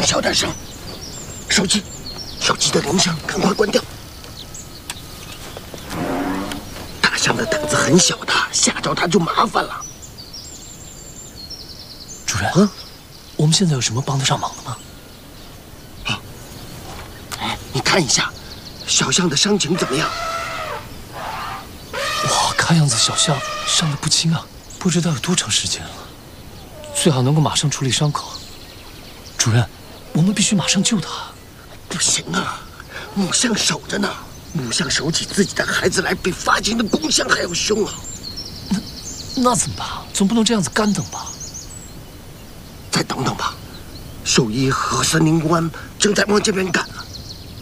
小点声，手机的铃声赶快关掉。大象的胆子很小的，吓着它就麻烦了。 主任，我们现在有什么帮得上忙的吗？ 你看一下，小象的伤情怎么样？ 哇，看样子小象伤得不轻啊，不知道有多长时间了。最好能够马上处理伤口。主任，我们必须马上救他。 不行啊，母象守着呢。母象守起自己的孩子来，比发情的公象还要凶啊！ 那怎么办？总不能这样子干等吧？ 再等等吧，兽医和森林官正在往这边赶。